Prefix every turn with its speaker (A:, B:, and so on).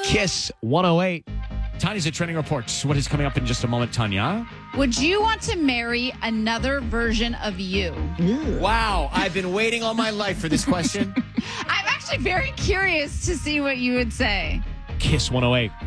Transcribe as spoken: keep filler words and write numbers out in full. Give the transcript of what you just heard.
A: Kiss one oh eight. Tanya's at Trending Reports. What is coming up in just a moment, Tanya?
B: Would you want to marry another version of you?
A: Wow, I've been waiting all my life for this question.
B: I'm actually very curious to see what you would say.
A: Kiss one oh eight.